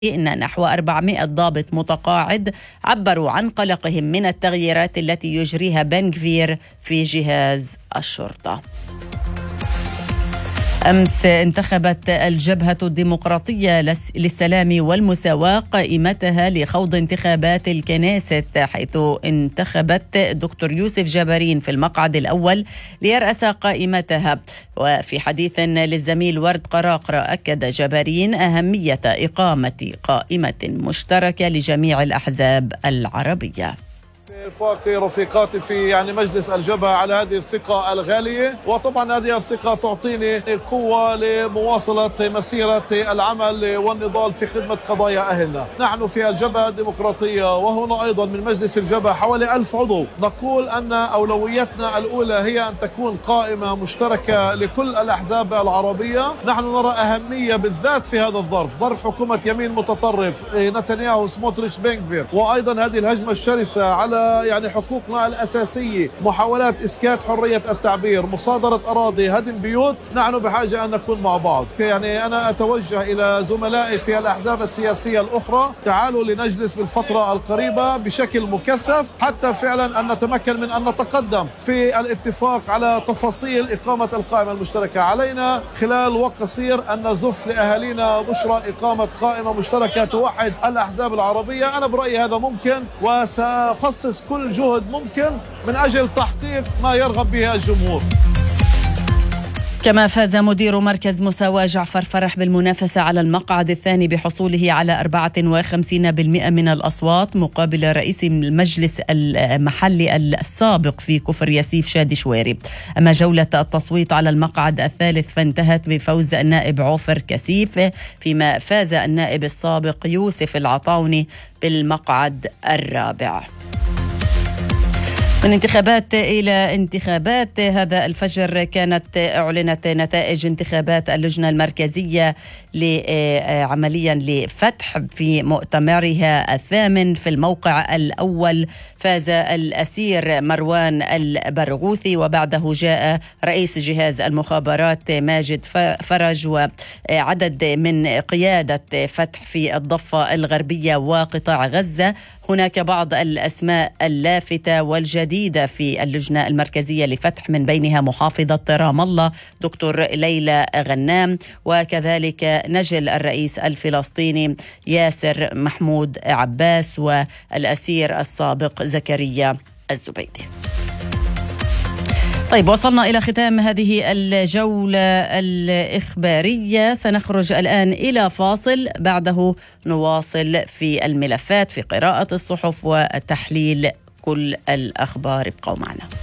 إن نحو 400 ضابط متقاعد عبروا عن قلقهم من التغييرات التي يجريها بن غفير في جهاز الشرطة. أمس انتخبت الجبهة الديمقراطية للسلام والمساواة قائمتها لخوض انتخابات الكنيست، حيث انتخبت دكتور يوسف جبارين في المقعد الأول ليرأس قائمتها. وفي حديث للزميل ورد قراقرة أكد جبارين أهمية إقامة قائمة مشتركة لجميع الأحزاب العربية. رفاقي رفيقاتي في مجلس الجبهة على هذه الثقة الغالية، وطبعا هذه الثقة تعطيني قوة لمواصلة مسيرة العمل والنضال في خدمة قضايا أهلنا. نحن في الجبهة الديمقراطية وهنا أيضا من مجلس الجبهة حوالي 1000 عضو، نقول أن أولويتنا الأولى هي أن تكون قائمة مشتركة لكل الأحزاب العربية. نحن نرى أهمية بالذات في هذا الظرف، ظرف حكومة يمين متطرف نتنياهو سموتريتش بن غفير، وأيضا هذه الهجمة الشرسة على حقوقنا الأساسية، محاولات إسكات حرية التعبير، مصادرة أراضي، هدم بيوت. نحن بحاجة أن نكون مع بعض. أنا أتوجه إلى زملائي في الأحزاب السياسية الأخرى، تعالوا لنجلس بالفترة القريبة بشكل مكثف حتى فعلا أن نتمكن من أن نتقدم في الاتفاق على تفاصيل إقامة القائمة المشتركة. علينا خلال وقت قصير أن نزف لأهالينا بشرى إقامة قائمة مشتركة توحد الأحزاب العربية. أنا برأيي هذا ممكن، وسأخصص كل جهد ممكن من أجل تحقيق ما يرغب به الجمهور. كما فاز مدير مركز مساواة جعفر فرح بالمنافسة على المقعد الثاني بحصوله على 54% من الأصوات، مقابل رئيس المجلس المحلي السابق في كفر ياسيف شادي شويري. أما جولة التصويت على المقعد الثالث فانتهت بفوز النائب عوفر كسيف، فيما فاز النائب السابق يوسف العطاوني بالمقعد الرابع. من انتخابات إلى انتخابات، هذا الفجر كانت أعلنت نتائج انتخابات اللجنة المركزية عمليا لفتح في مؤتمرها الثامن. في الموقع الأول فاز الأسير مروان البرغوثي، وبعده جاء رئيس جهاز المخابرات ماجد فرج، وعدد من قيادة فتح في الضفة الغربية وقطاع غزة. هناك بعض الأسماء اللافتة والجديدة في اللجنة المركزية لفتح، من بينها محافظة رام الله دكتور ليلى غنام، وكذلك نجل الرئيس الفلسطيني ياسر محمود عباس، والأسير السابق زكريا الزبيدي. طيب، وصلنا إلى ختام هذه الجولة الإخبارية. سنخرج الآن إلى فاصل، بعده نواصل في الملفات، في قراءة الصحف وتحليل كل الأخبار. ابقوا معنا.